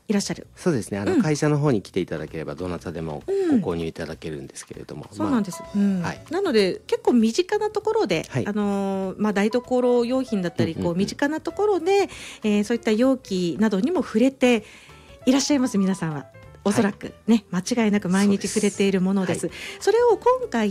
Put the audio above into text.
いらっしゃる。 そうですね、会社の方に来ていただければどなたでもご購入いただけるんですけれども、 そうなんです、 はい、 なので結構身近なところで、 はい、 台所用品だったり身近なところで、そういった容器などにも触れていらっしゃいます皆さんはおそらくね、間違いなく毎日触れているものです。それを今回